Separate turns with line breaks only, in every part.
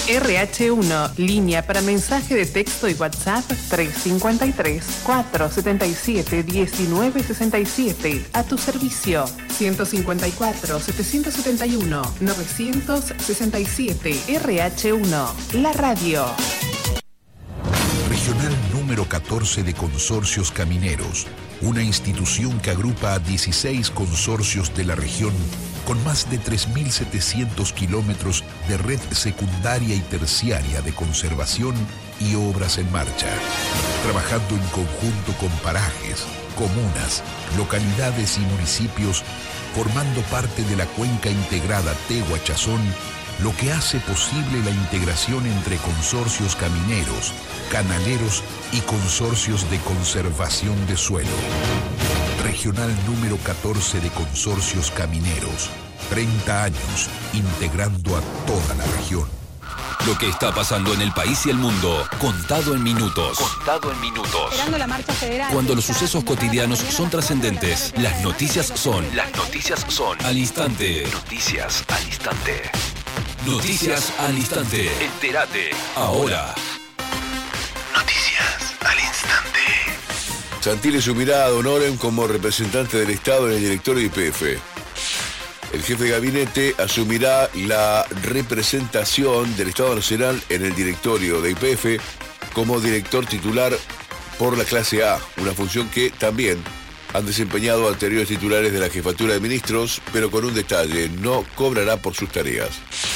RH1, línea para mensaje de texto y WhatsApp 353-477-1967. A tu servicio, 154-771-967. RH1, la radio.
Regional número 14 de Consorcios Camineros, una institución que agrupa a 16 consorcios de la región con más de 3.700 kilómetros de red secundaria y terciaria de conservación y obras en marcha, trabajando en conjunto con parajes, comunas, localidades y municipios, formando parte de la cuenca integrada Tehuachazón, lo que hace posible la integración entre consorcios camineros, canaleros y consorcios de conservación de suelo. Regional número 14 de Consorcios Camineros. 30 años integrando a toda la región.
Lo que está pasando en el país y el mundo, contado en minutos. Contado en minutos.
Esperando la marcha federal.
Cuando los sucesos cotidianos son trascendentes, las noticias son al instante. Noticias al instante. Noticias al instante. Entérate ahora.
Noticias al instante.
Santilli asumirá a Don Oren como representante del Estado en el directorio de YPF. El jefe de gabinete asumirá la representación del Estado Nacional en el directorio de YPF como director titular por la clase A, una función que también han desempeñado anteriores titulares de la Jefatura de Ministros, pero con un detalle: no cobrará por sus tareas.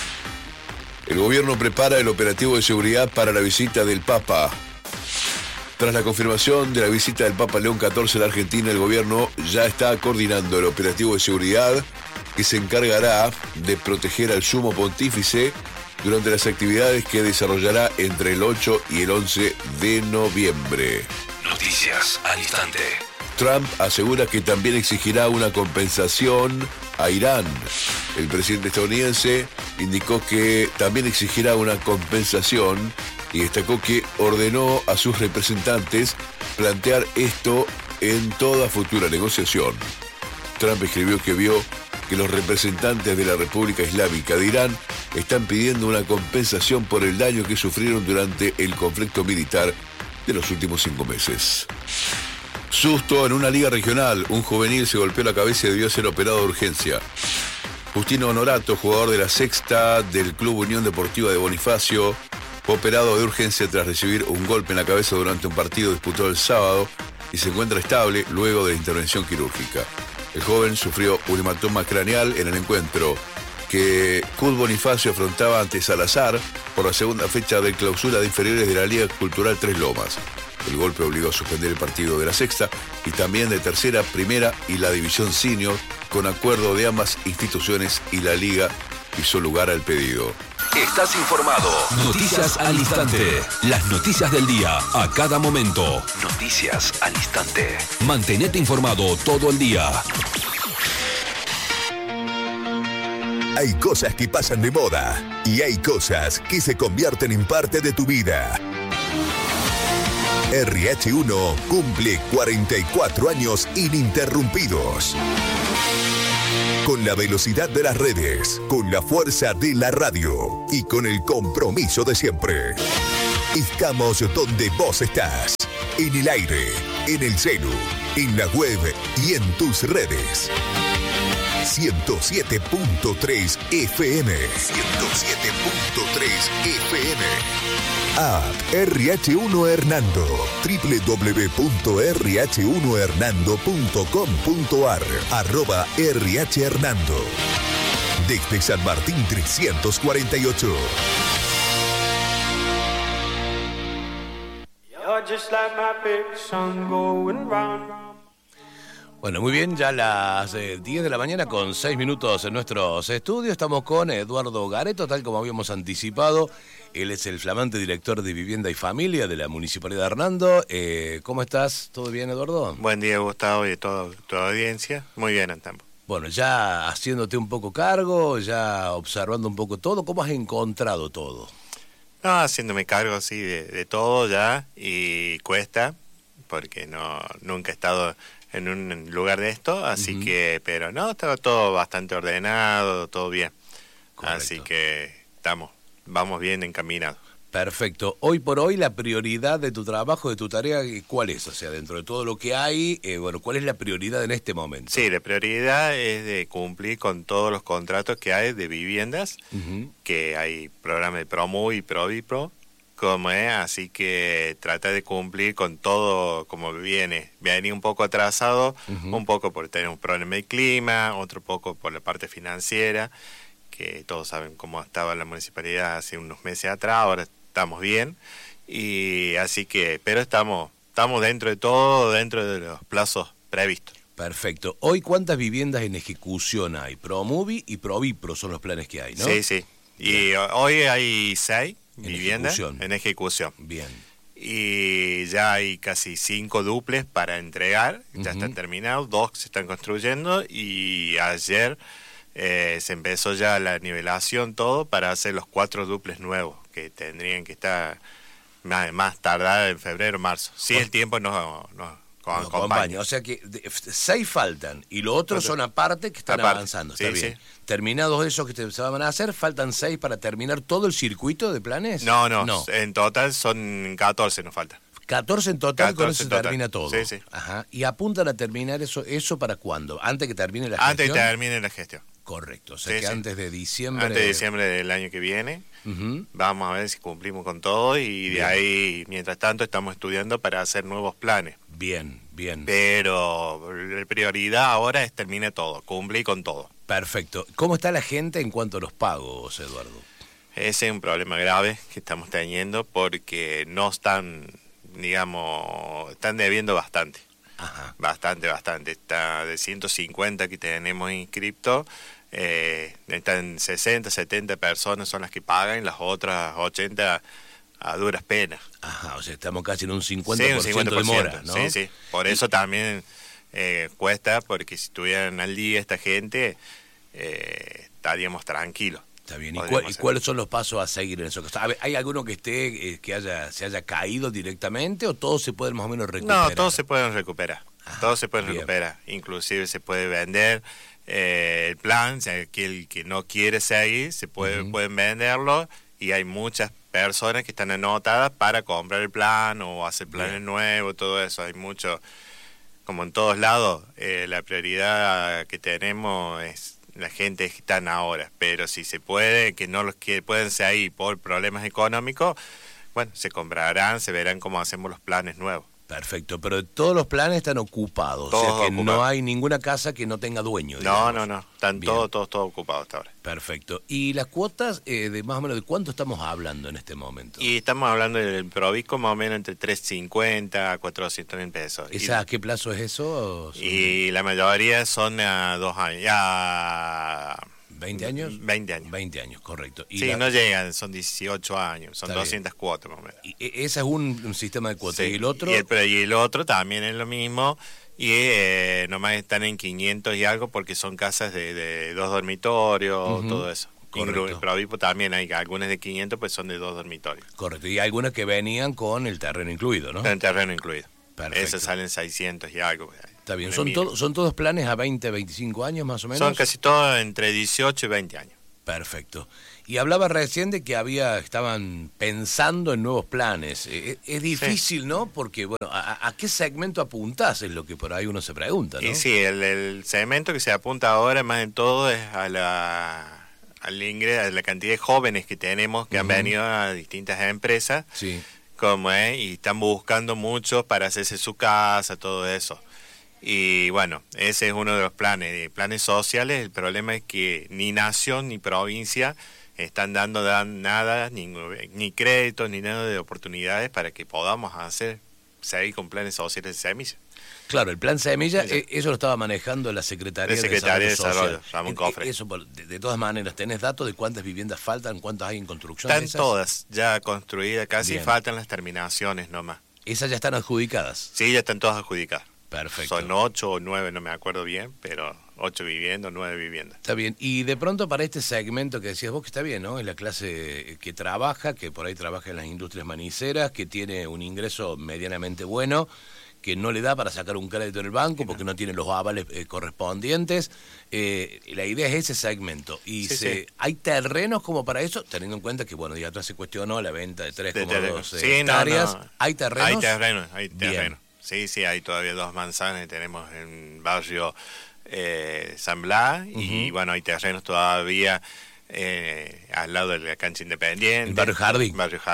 El gobierno prepara el operativo de seguridad para la visita del Papa. Tras la confirmación de la visita del Papa León XIV a la Argentina, el gobierno ya está coordinando el operativo de seguridad que se encargará de proteger al sumo pontífice durante las actividades que desarrollará entre el 8 y el 11 de noviembre.
Noticias al instante.
Trump asegura que también exigirá una compensación a Irán. El presidente estadounidense indicó que también exigirá una compensación y destacó que ordenó a sus representantes plantear esto en toda futura negociación. Trump escribió que vio que los representantes de la República Islámica de Irán están pidiendo una compensación por el daño que sufrieron durante el conflicto militar de los últimos 5 meses. Susto en una liga regional. Un juvenil se golpeó la cabeza y debió ser operado de urgencia. Justino Honorato, jugador de la sexta del Club Unión Deportiva de Bonifacio, fue operado de urgencia tras recibir un golpe en la cabeza durante un partido disputado el sábado y se encuentra estable luego de la intervención quirúrgica. El joven sufrió un hematoma craneal en el encuentro que CUD Bonifacio afrontaba ante Salazar por la segunda fecha de clausura de inferiores de la Liga Cultural Tres Lomas. El golpe obligó a suspender el partido de la sexta y también de tercera, primera y la división senior, con acuerdo de ambas instituciones, y la liga hizo lugar al pedido.
Estás informado. Noticias al instante. Las noticias del día a cada momento. Noticias al instante. Mantenete informado todo el día.
Hay cosas que pasan de moda y hay cosas que se convierten en parte de tu vida. RH1 cumple 44 años ininterrumpidos. Con la velocidad de las redes, con la fuerza de la radio y con el compromiso de siempre. Estamos donde vos estás. En el aire, en el celu, en la web y en tus redes. 107.3 FM. 107.3 FM. App RH1 Hernando. www.rh1hernando.com.ar @RH Hernando. Desde San Martín 348.
Bueno, muy bien, ya las 10 de la mañana con 6 minutos en nuestros estudios. Estamos con Eduardo Gareto, tal como habíamos anticipado. Él es el flamante director de Vivienda y Familia de la Municipalidad de Hernando. ¿Cómo estás? ¿Todo bien, Eduardo?
Buen día, Gustavo, y toda audiencia. Muy bien, Antambo.
Bueno, ya haciéndote un poco cargo, ya observando un poco todo, ¿cómo has encontrado todo?
No, haciéndome cargo, así de todo ya, y cuesta, porque nunca he estado en un lugar de esto, así que, pero no, estaba todo bastante ordenado, todo bien. Correcto. Así que estamos vamos bien encaminados.
Perfecto. Hoy por hoy la prioridad de tu trabajo, de tu tarea, ¿cuál es? O sea, dentro de todo lo que hay, ¿cuál es la prioridad en este momento?
Sí, la prioridad es de cumplir con todos los contratos que hay de viviendas, que hay programas de Promu y Provipro, como es, así que trata de cumplir con todo como viene. Venía un poco atrasado, un poco por tener un problema de clima, otro poco por la parte financiera, que todos saben cómo estaba la municipalidad hace unos meses atrás, ahora estamos bien, y así que, pero estamos dentro de todo, dentro de los plazos previstos.
Perfecto. Hoy, ¿cuántas viviendas en ejecución hay? Promovi y Provipro son los planes que hay, ¿no?
Sí, sí. Y hoy hay 6
En
viviendas
ejecución.
en ejecución.
Bien.
Y ya hay casi 5 duples para entregar, ya están terminados, 2 se están construyendo, y ayer se empezó ya la nivelación, todo, para hacer los 4 duples nuevos, que tendrían que estar más tardar en febrero, marzo. Si el tiempo nos acompaña.
O sea que 6 faltan y los otros son aparte que están avanzando. Está bien.
Sí.
Terminados esos que se van a hacer, faltan 6 para terminar todo el circuito de planes.
No. En total son 14 nos faltan.
14 en total,
14
con eso
en
se
total.
termina todo.
Sí.
Ajá. ¿Y apuntan a terminar eso para cuándo? ¿Antes que termine la gestión?
Antes que termine la gestión.
Correcto, o sea
Sí,
que
sí.
antes de diciembre...
Antes de diciembre del año que viene. Vamos a ver si cumplimos con todo, y de ahí, mientras tanto, estamos estudiando para hacer nuevos planes.
Bien.
Pero la prioridad ahora es terminar todo, cumplir con todo.
Perfecto. ¿Cómo está la gente en cuanto a los pagos, Eduardo?
Ese es un problema grave que estamos teniendo porque no están, están debiendo bastante.
Ajá.
Bastante. Está de 150 que tenemos inscriptos, están 60, 70 personas son las que pagan, y las otras 80 a duras penas.
Ajá, o sea, estamos casi en un 50%,
Sí, un 50%
de mora, ¿no?
Sí. Por eso también cuesta, porque si estuvieran al día esta gente, estaríamos tranquilos.
Está bien. ¿Y cuáles son los pasos a seguir en eso? A ver, ¿hay alguno que esté se haya caído directamente, o todos se pueden más o menos recuperar?
No, todos se pueden recuperar. Todos se pueden
bien.
recuperar. Inclusive se puede vender el plan, o sea, aquel que no quiere seguir, pueden venderlo, y hay muchas personas que están anotadas para comprar el plan o hacer planes nuevos, todo eso. Hay mucho, como en todos lados, la prioridad que tenemos es la gente que están ahora, pero si se puede, que no los que pueden seguir por problemas económicos, bueno, se comprarán, se verán cómo hacemos los planes nuevos.
Perfecto, pero todos los planes están ocupados,
Todos
o sea que
ocupados.
no hay ninguna casa que no tenga dueño.
No,
digamos.
están
Bien.
todos ocupados hasta ahora.
Perfecto. ¿Y las cuotas, de más o menos, de cuánto estamos hablando en este momento?
Y estamos hablando del Provisco más o menos entre 350 a 400 mil pesos.
¿A qué plazo es eso?
Y la mayoría son a 2 años. Ya,
¿20 años?
20 años.
20 años, correcto. Y
Sí, no llegan, son 18 años, son
Está
200 cuotas más o menos.
y ese es un sistema de cuotas.
Sí,
¿Y el otro?
Y el otro también es lo mismo, y nomás están en 500 y algo porque son casas de 2 dormitorios, todo eso.
Correcto.
En Provipo también hay algunas de 500, pues son de 2 dormitorios.
Correcto. Y hay algunas que venían con el terreno incluido, ¿no?
En terreno incluido.
Perfecto.
Esas salen 600 y algo.
Está bien.
Me
¿Son
miro.
todos planes a 20, 25 años más o menos?
Son casi todos entre 18 y 20 años.
Perfecto. Y hablaba recién de que estaban pensando en nuevos planes. Es difícil, ¿no? Porque, bueno, ¿a qué segmento apuntás? Es lo que por ahí uno se pregunta, ¿no?
Y sí, el segmento que se apunta ahora más en todo es al ingreso, a la cantidad de jóvenes que tenemos que han venido a distintas empresas,
Sí.
y están buscando mucho para hacerse su casa, todo eso. Y bueno, ese es uno de los planes sociales. El problema es que ni nación ni provincia están dando nada, ni créditos, ni nada de oportunidades para que podamos seguir con planes sociales de semillas.
Claro, el plan Semilla,
Sí.
eso lo estaba manejando la Secretaría
La Secretaría de Desarrollo,
Social.
Ramón Cofre.
Eso, de todas maneras, ¿tenés datos de cuántas viviendas faltan, cuántas hay en construcción?
Están
¿Esas?
todas ya construidas, casi
Bien.
faltan las terminaciones nomás.
Esas ya están adjudicadas.
Sí, ya están todas adjudicadas.
Perfecto.
Son 8 o 9, no me acuerdo bien, pero 8 viviendas, 9 viviendas.
Está bien. Y de pronto para este segmento que decías vos, que está bien, ¿no? Es la clase que trabaja, que por ahí trabaja en las industrias maniceras, que tiene un ingreso medianamente bueno, que no le da para sacar un crédito en el banco porque no tiene los avales correspondientes. La idea es ese segmento. Y ¿hay terrenos como para eso? Teniendo en cuenta que, bueno, ya atrás se cuestionó la venta de 3,2 hectáreas.
No.
¿Hay terrenos?
Hay terrenos. Sí, hay todavía 2 manzanas que tenemos en barrio San Blas. Y bueno, hay terrenos todavía al lado de la cancha Independiente.
El barrio Jardín.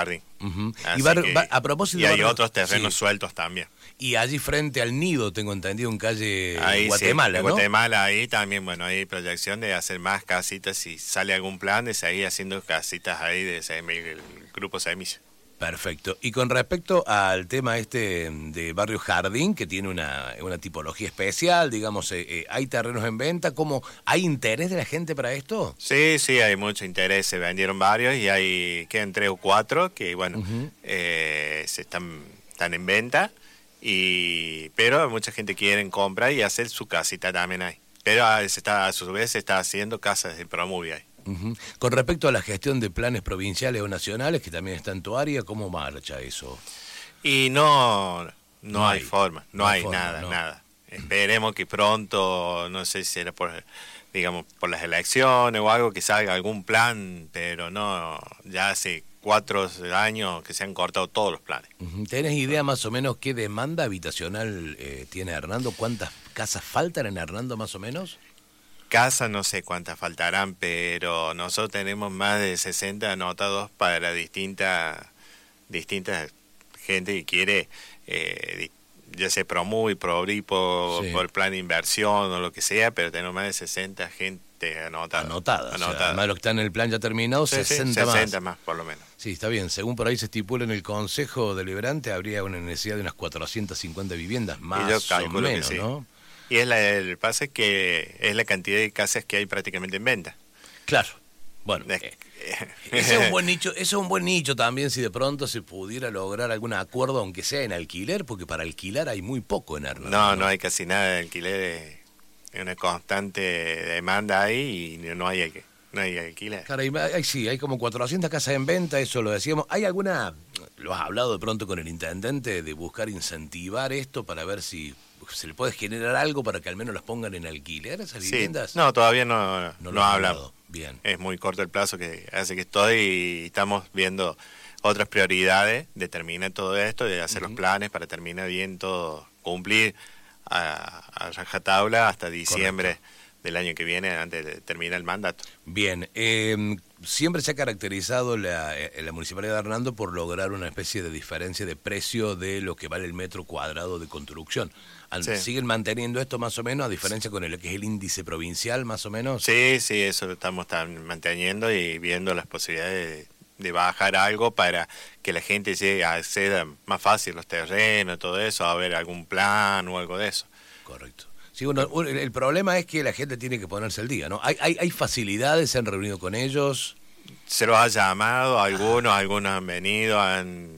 A propósito
y hay otros terrenos sueltos también.
Y allí frente al nido, tengo entendido, en calle
ahí,
Guatemala,
en
¿no?
Guatemala, ahí también, bueno, hay proyección de hacer más casitas, si sale algún plan de seguir haciendo casitas ahí de el grupo Semilla.
Perfecto. Y con respecto al tema de Barrio Jardín, que tiene una tipología especial, digamos, ¿hay terrenos en venta? ¿Cómo hay interés de la gente para esto?
Sí, hay mucho interés. Se vendieron varios y quedan 3 o 4 que, bueno, están en venta. Pero mucha gente quiere comprar y hacer su casita también ahí. Pero a su vez se está haciendo casas de Promovia ahí.
Con respecto a la gestión de planes provinciales o nacionales, que también está en tu área, ¿cómo marcha eso?
Y no hay forma, no hay nada. Esperemos que pronto, no sé si será por las elecciones o algo, que salga algún plan, pero no, ya hace 4 años que se han cortado todos los planes.
¿Tenés idea más o menos qué demanda habitacional tiene Hernando? ¿Cuántas casas faltan en Hernando más o menos?
Casas no sé cuántas faltarán, pero nosotros tenemos más de 60 anotados para distintas gente que quiere, ya sea Promui, Probripo, por plan de inversión o lo que sea, pero tenemos más de 60 gente anotada.
O sea, además de lo que está en el plan ya terminado, 60
más por lo menos.
Sí, está bien. Según por ahí se estipula en el Consejo Deliberante, habría una necesidad de unas 450 viviendas más o menos, ¿no?
Y el pasa es que es la cantidad de casas que hay prácticamente en venta.
Claro. Bueno, ese es un buen nicho también, si de pronto se pudiera lograr algún acuerdo, aunque sea en alquiler, porque para alquilar hay muy poco en Hernando.
No hay casi nada de alquiler, es una constante demanda ahí y no hay alquiler.
Claro, hay como 400 casas en venta, eso lo decíamos. ¿Hay alguna, lo has hablado de pronto con el intendente, de buscar incentivar esto para ver si se le puede generar algo para que al menos las pongan en alquiler esas viviendas?
No, todavía no ha hablado.
Bien.
Es muy corto el plazo que hace que estoy y estamos viendo otras prioridades de terminar todo esto, de hacer los planes para terminar bien todo, cumplir a rajatabla hasta diciembre del año que viene, antes de terminar el mandato.
Bien, siempre se ha caracterizado la Municipalidad de Hernando por lograr una especie de diferencia de precio de lo que vale el metro cuadrado de construcción. ¿Siguen manteniendo esto más o menos, a diferencia con lo que es el índice provincial, más o menos?
Sí, eso lo estamos manteniendo y viendo las posibilidades de bajar algo para que la gente llegue a acceda más fácil los terrenos, todo eso, a ver algún plan o algo de eso.
Correcto. Sí, bueno, el problema es que la gente tiene que ponerse al día, ¿no? ¿Hay facilidades? ¿Se han reunido con ellos?
Se los ha llamado, algunos han venido, han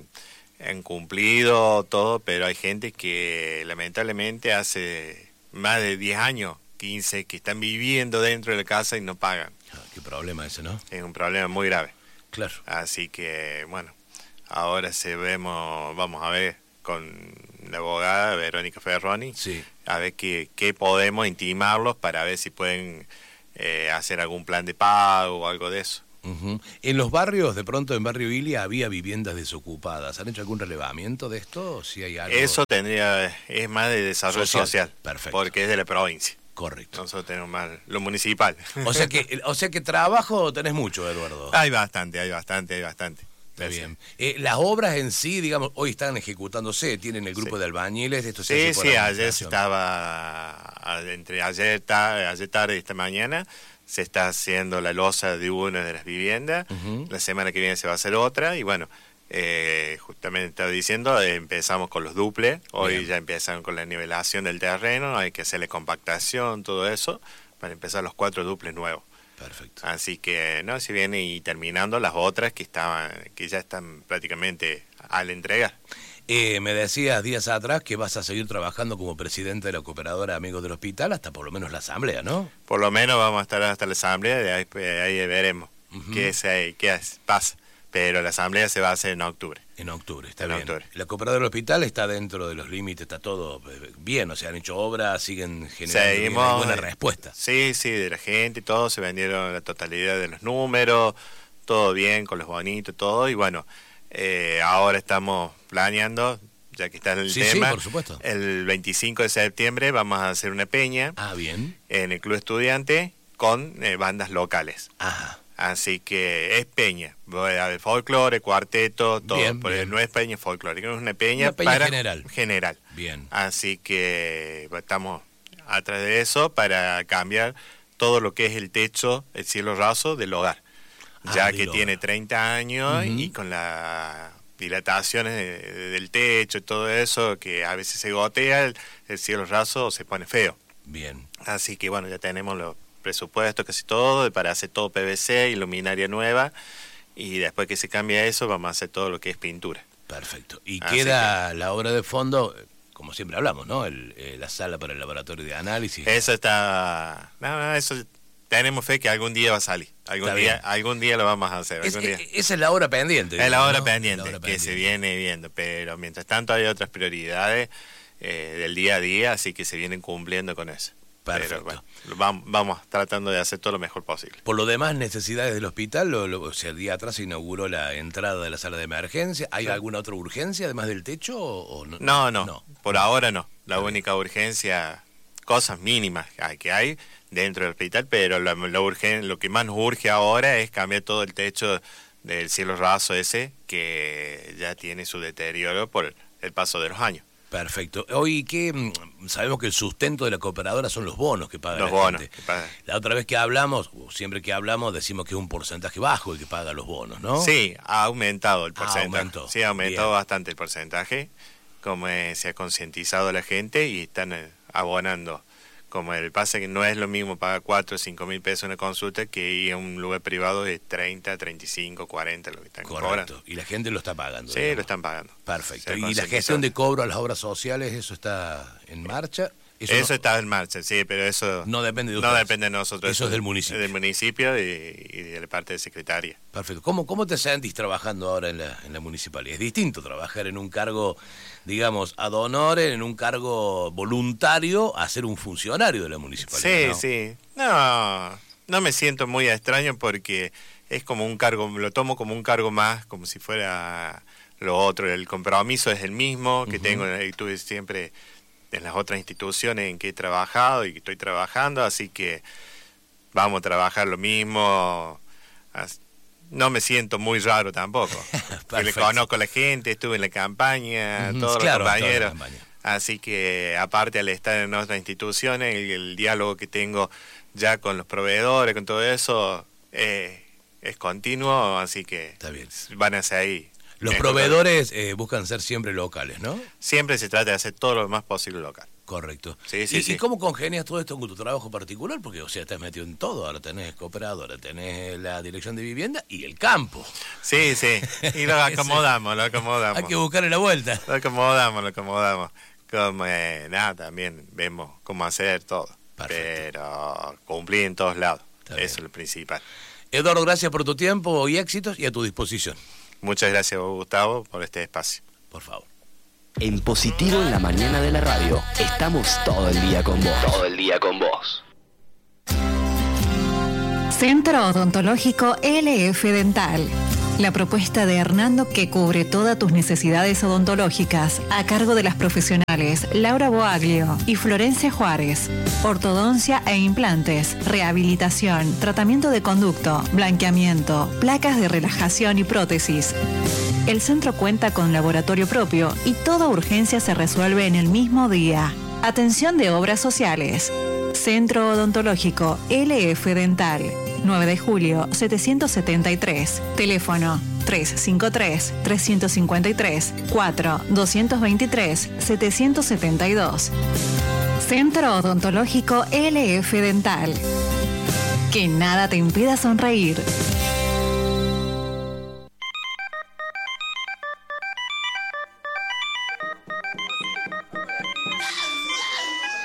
cumplido todo, pero hay gente que lamentablemente hace más de 10 años, 15, que están viviendo dentro de la casa y no pagan.
Qué problema ese, ¿no?
Es un problema muy grave.
Claro.
Así que, bueno, ahora vamos a ver con la abogada Verónica Ferroni, a ver qué podemos intimarlos para ver si pueden hacer algún plan de pago o algo de eso.
En los barrios, de pronto en Barrio Ilia había viviendas desocupadas. ¿Han hecho algún relevamiento de esto? ¿Si hay algo?
Eso es más de desarrollo social.
Perfecto.
Porque es de la provincia.
Correcto.
Nosotros tenemos más lo municipal.
O sea que trabajo tenés mucho, Eduardo.
Hay bastante.
Está bien. Las obras en sí, digamos, hoy están ejecutándose, tienen el grupo de albañiles, esto se hace por
ayer ayer tarde y esta mañana se está haciendo la losa de una de las viviendas, la semana que viene se va a hacer otra y bueno, justamente estaba diciendo, empezamos con los duples, hoy ya empiezan con la nivelación del terreno, hay que hacerle compactación, todo eso, para empezar los 4 duples nuevos.
Perfecto.
Así que no, se viene y terminando las otras que ya están prácticamente al entregar.
Me decías días atrás que vas a seguir trabajando como presidente de la Cooperadora Amigos del Hospital hasta por lo menos la asamblea, ¿no?
Por lo menos vamos a estar hasta la asamblea, de ahí veremos qué pasa. pero la asamblea se va a hacer en octubre.
En octubre, está
En
bien.
octubre.
La cooperativa del hospital está dentro de los límites, está todo bien, o sea, han hecho obras, siguen generando
Seguimos,
hay buena respuesta.
Sí, de la gente, todo, se vendieron la totalidad de los números, todo bien, con los bonitos, todo, y bueno, ahora estamos planeando, ya que está en el tema,
sí, por supuesto.
el 25 de septiembre vamos a hacer una peña
Bien.
en el Club Estudiante con bandas locales.
Ajá.
Así que es peña, va a haber folclore, cuarteto, todo,
Bien,
porque
bien.
no es peña folclórica, es una peña,
Una peña
para
general.
general.
Bien.
Así que estamos atrás de eso para cambiar todo lo que es el techo, el cielo raso del hogar, ya
del
que
hogar.
tiene 30 años
Ujú.
y con las dilataciones del techo y todo eso, que a veces se gotea, el cielo raso se pone feo.
Bien.
Así que bueno, ya tenemos los presupuestos, casi todo, para hacer todo PVC, iluminaria nueva, y después que se cambie eso, vamos a hacer todo lo que es pintura.
Perfecto. Y
Así
queda la obra de fondo, como siempre hablamos, ¿no? La sala para el laboratorio de análisis.
Eso está... No, eso tenemos fe que algún día va a salir. Algún día lo vamos a hacer. Algún día.
Esa es la obra pendiente.
Es la
digamos,
hora
¿no?
pendiente,
La hora
que se
pendiente.
viene viendo, pero mientras tanto hay otras prioridades del día a día, así que se vienen cumpliendo con eso.
Perfecto.
Pero bueno, vamos tratando de hacer todo lo mejor posible.
Por lo demás, necesidades del hospital, o sea, el día atrás se inauguró la entrada de la sala de emergencia. ¿Hay alguna otra urgencia además del techo o no?
No, por ahora no. La única urgencia, cosas mínimas que hay dentro del hospital, pero lo que más nos urge ahora es cambiar todo el techo del cielo raso ese, que ya tiene su deterioro por el paso de los años.
Perfecto. Hoy, sabemos que el sustento de la cooperadora son los bonos que paga
Los
la
bonos
gente.
que pagan.
La otra vez que hablamos, o siempre que hablamos, decimos que es un porcentaje bajo el que paga los bonos, ¿no?
Sí, ha aumentado el porcentaje.
aumentó.
Sí, ha aumentado
Bien.
bastante el porcentaje, como se ha concientizado la gente y están abonando. Como el pase que no es lo mismo pagar 4 o 5 mil pesos una consulta que ir a un lugar privado de 30, 35, 40, lo que están
Correcto.
cobrando.
Y la gente lo está pagando.
Sí,
digamos.
lo están pagando.
Perfecto.
Se ha
¿Y la
concientizado.
gestión de cobro a las obras sociales, eso está en marcha?
Eso
no-
está en marcha, sí, pero eso
No depende de
no
ustedes.
depende de nosotros.
Eso es del municipio.
Del municipio y de la parte de secretaria.
Perfecto. ¿Cómo te sentís trabajando ahora en la municipalidad? Es distinto trabajar en un cargo, digamos, ad honorem, en un cargo voluntario, a ser un funcionario de la municipalidad.
Sí,
¿no?
sí. No me siento muy extraño porque es como un cargo, lo tomo como un cargo más, como si fuera lo otro. El compromiso es el mismo que tengo y tuve siempre en las otras instituciones en que he trabajado y que estoy trabajando, así que vamos a trabajar lo mismo. No me siento muy raro tampoco. Porque le conozco a la gente, estuve en la campaña, todos
Claro,
los
estaba en la
compañeros.
campaña.
Así que aparte al estar en otras instituciones, el diálogo que tengo ya con los proveedores, con todo eso, es continuo, así que
Está bien.
van hacia ahí.
Los
Es
proveedores buscan ser siempre locales, ¿no?
siempre se trata de hacer todo lo más posible local.
Correcto.
Sí, sí,
¿Y
sí.
cómo congenias todo esto con tu trabajo particular? Porque, o sea, estás metido en todo. Ahora tenés cooperadora, tenés la dirección de vivienda y el campo.
Sí, sí. Y lo acomodamos.
Hay que buscarle la vuelta.
Lo acomodamos. Como, también vemos cómo hacer todo.
Perfecto.
Pero cumplir en todos lados.
Está bien.
Eso es lo principal.
Eduardo, gracias por tu tiempo y éxitos y a tu disposición.
Muchas gracias, Gustavo, por este espacio.
Por favor.
En Positivo en la mañana de la radio. Estamos todo el día con vos. Todo el día con vos.
Centro Odontológico LF Dental. La propuesta de Hernando que cubre todas tus necesidades odontológicas a cargo de las profesionales Laura Boaglio y Florencia Juárez. Ortodoncia e implantes, rehabilitación, tratamiento de conducto, blanqueamiento, placas de relajación y prótesis. El centro cuenta con laboratorio propio y toda urgencia se resuelve en el mismo día. Atención de obras sociales. Centro Odontológico LF Dental. 9 de julio 773. Teléfono 353-353-4-223-772. Centro Odontológico LF Dental. Que nada te impida sonreír.